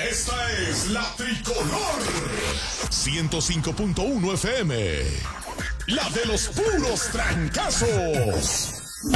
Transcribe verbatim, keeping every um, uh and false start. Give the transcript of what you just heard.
Esta es la Tricolor ciento cinco punto uno F M. La de los puros trancazos.